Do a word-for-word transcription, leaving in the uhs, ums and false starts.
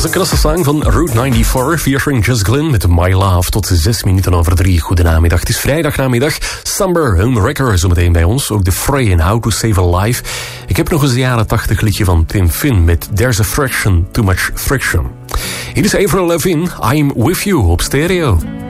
een krasse song van Route vierennegentig, featuring Just Glynn met My Love. Tot zes minuten over drie. Goedenamiddag. Het is vrijdagnamiddag. Samber, hun record zometeen bij ons. Ook de Frey en How to Save a Life. Ik heb nog eens een jaren tachtig liedje van Tim Finn met There's a Fraction, Too Much Friction. Hier is Avril Lavigne, I'm With You op stereo.